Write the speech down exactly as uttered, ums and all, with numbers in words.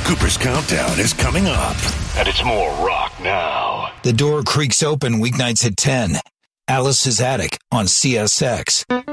Cooper's Countdown is coming up, and it's more rock now. The door creaks open weeknights at ten. Alice's Attic on C S X.